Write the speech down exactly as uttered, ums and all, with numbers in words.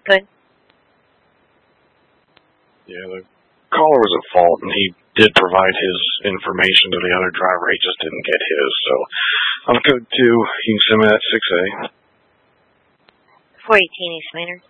could. Yeah, the caller was at fault, and he did provide his information to the other driver. He just didn't get his. So on code two, you can send me that six A. four eighteen East Maynard.